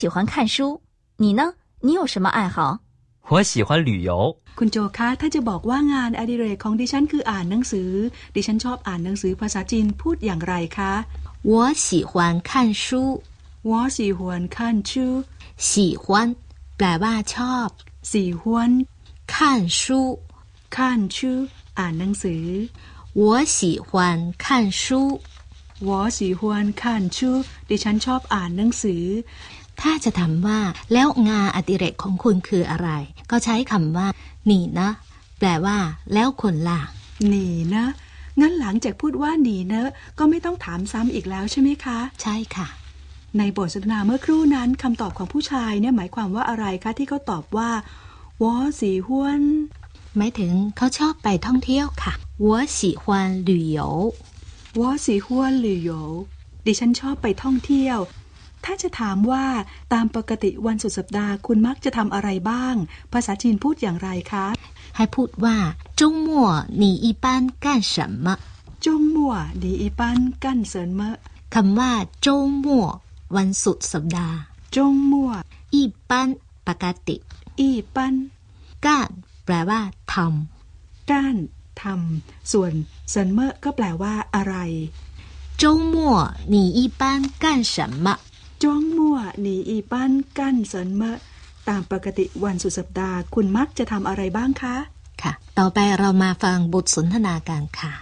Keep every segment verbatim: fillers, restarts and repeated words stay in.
喜欢看书，你呢？你有什么爱好？ 我喜欢旅游。 คุณโจคะถ้าจะบอกว่างานอดิเรกของดิฉันคืออ่านหนังสือดิฉันชอบอ่านหนังสือภาษาจีนพูดอย่างไรคะ我喜欢看书我喜欢看书喜欢แปลว่าชอบ喜欢看书看书อ่านหนังสือ我喜欢看书我喜欢看书ดิฉันชอบอ่านหนังสือถ้าจะถามว่าแล้วงานอดิเรกของคุณคืออะไรก็ใช้คำว่าหนีนะแปลว่าแล้วคุณล่ะหนีนะงั้นหลังจากพูดว่าหนีเนอะก็ไม่ต้องถามซ้ำอีกแล้วใช่ไหมคะใช่ค่ะในบทสนทนาเมื่อครู่นั้นคำตอบของผู้ชายเนี่ยหมายความว่าอะไรคะที่เขาตอบว่า我喜欢หมายถึงเขาชอบไปท่องเที่ยวค่ะ我喜欢旅游我喜欢旅游ดิฉันชอบไปท่องเที่ยวถ้าจะถามว่าตามปกติวันสุดสัปดาห์คุณมักจะทำอะไรบ้างภาษาจีนพูดอย่างไรคะให้พูดว่า周末你一般干什么周末你一般干什么คำว่า周末วันสุดสัปดาห์周末一般ปกติ一般干แปลว่าทำก้านทำส่วนเซินเมอก็แปลว่าอะไร周末你一般干什么周末你一般干什么ตามปกติวันสุดสัปดาห์คุณมักจะทำอะไรบ้างคะค่ะต่อไปเรามาฟังบทสนทนากันค่ะ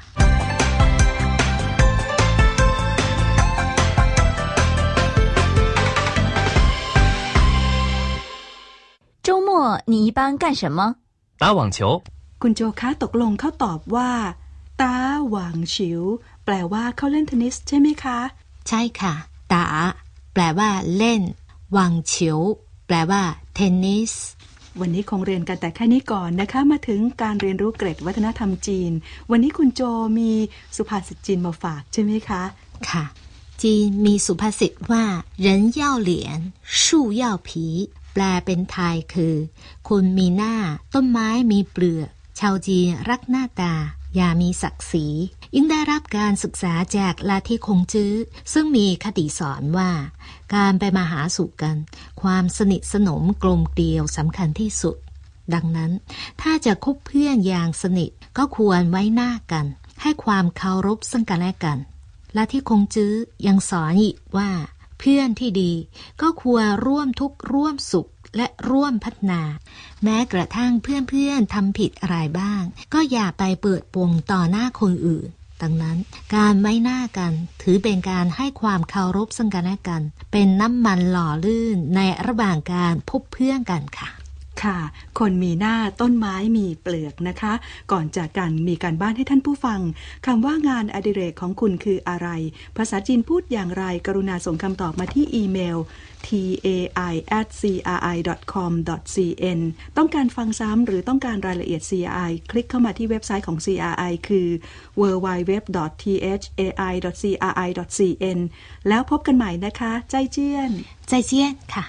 周末你一般干什么打网球คุณโจคะตกลงเขาตอบว่าตาหว่างฉิวแปลว่าเขาเล่นเทนนิสใช่ไหมคะใช่ค่ะตาแปลว่าเล่นหว่างฉิวแปลว่าเทนนิสวันนี้คงเรียนกันแต่แค่นี้ก่อนนะคะมาถึงการเรียนรู้เกร็ดวัฒนธรรมจีนวันนี้คุณโจมีสุภาษิตจีนมาฝากใช่ไหมคะค่ะจีนมีสุภาษิตว่า人要脸树要皮แปลเป็นไทยคือคนมีหน้าต้นไม้มีเปลือกชาวจีนรักหน้าตาอย่ามีศักดิ์ศรียิ่งได้รับการศึกษาจากลัทธิคงจื้อซึ่งมีคติสอนว่าการไปมาหาสู่กันความสนิทสนมกลมเกลียวสำคัญที่สุดดังนั้นถ้าจะคบเพื่อนอย่างสนิทก็ควรไว้หน้ากันให้ความเคารพซึ่งกันและกันลัทธิคงจื้อยังสอนอีกว่าเพื่อนที่ดีก็ควรร่วมทุกข์ร่วมสุขและร่วมพัฒนาแม้กระทั่งเพื่อนๆทำผิดอะไรบ้างก็อย่าไปเปิดโปงต่อหน้าคนอื่นดังนั้นการไว้หน้ากันถือเป็นการให้ความเคารพซึ่งกันและกันเป็นน้ำมันหล่อลื่นในระหว่างการพบเพื่อนกันค่ะค่ะคนมีหน้าต้นไม้มีเปลือกนะคะก่อนจากกันมีการบ้านให้ท่านผู้ฟังคำว่างานอดิเรกของคุณคืออะไรภาษาจีนพูดอย่างไรกรุณาส่งคำตอบมาที่อีเมล ที เอ ไอ แอท ซี อาร์ ไอ ดอท คอม ดอท ซี เอ็น ต้องการฟังซ้ำหรือต้องการรายละเอียด ซี อาร์ ไอ คลิกเข้ามาที่เว็บไซต์ของ ซี อาร์ ไอ คือ ดับเบิลยู ดับเบิลยู ดับเบิลยู ดอท ที เอช เอ ไอ ดอท ซี อาร์ ไอ ดอท ซี เอ็น แล้วพบกันใหม่นะคะใจเจี้ยนใจเจี้ยนค่ะ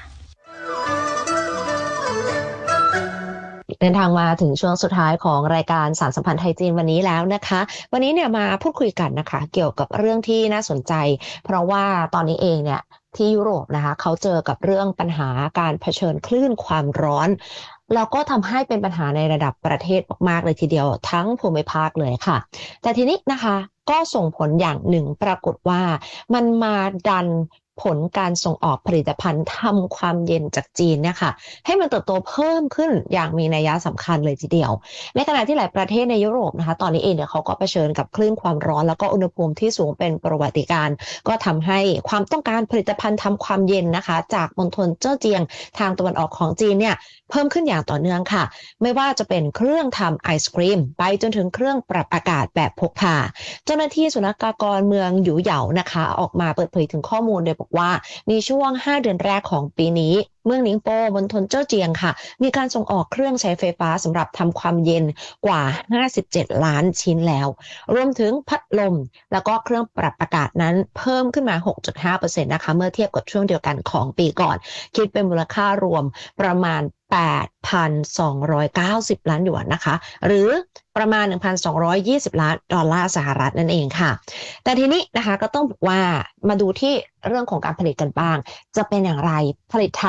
เดินทางมาถึงช่วงสุดท้ายของรายการสารสัมพันธ์ไทยจีนวันนี้แล้วนะคะวันนี้เนี่ยมาพูดคุยกันนะคะเกี่ยวกับเรื่องที่น่าสนใจเพราะว่าตอนนี้เองเนี่ยที่ยุโรปนะคะเขาเจอกับเรื่องปัญหาการเผชิญคลื่นความร้อนแล้วก็ทำให้เป็นปัญหาในระดับประเทศมากๆเลยทีเดียวทั้งภูมิภาคเลยค่ะแต่ทีนี้นะคะก็ส่งผลอย่างหนึ่งปรากฏว่ามันมาดันผลการส่งออกผลิตภัณฑ์ทำความเย็นจากจีนเนี่ยค่ะให้มันเติบโตเพิ่มขึ้นอย่างมีนัยสำคัญเลยทีเดียวในขณะที่หลายประเทศในยุโรปนะคะตอนนี้เองเนี่ยเขาก็เผชิญกับคลื่นความร้อนแล้วก็อุณหภูมิที่สูงเป็นประวัติการณ์ก็ทำให้ความต้องการผลิตภัณฑ์ทำความเย็นนะคะจากมณฑลเจ้อเจียงทางตะวันออกของจีนเนี่ยเพิ่มขึ้นอย่างต่อเนื่องค่ะไม่ว่าจะเป็นเครื่องทำไอศกรีมไปจนถึงเครื่องปรับอากาศแบบพกพาเจ้าหน้าที่ศุลกากรเมืองหยูเหยานะคะออกมาเปิดเผยถึงข้อมูลโดยบอกว่าในช่วงห้าเดือนแรกของปีนี้เมืองหนิงโปมณฑลเจ้อเจียงค่ะมีการส่งออกเครื่องใช้ไฟฟ้าสำหรับทำความเย็นกว่าห้าสิบเจ็ดล้านชิ้นแล้วรวมถึงพัดลมแล้วก็เครื่องปรับอากาศนั้นเพิ่มขึ้นมา หกจุดห้าเปอร์เซ็นต์ นะคะเมื่อเทียบกับช่วงเดียวกันของปีก่อนคิดเป็นมูลค่ารวมประมาณแปดพันสองร้อยเก้าสิบ ล้านหยวนนะคะหรือประมาณ หนึ่งพันสองร้อยยี่สิบ ล้านดอลลาร์สหรัฐนั่นเองค่ะแต่ทีนี้นะคะก็ต้องบอกว่ามาดูที่เรื่องของการผลิตกันบ้างจะเป็นอย่างไรผลิตไทย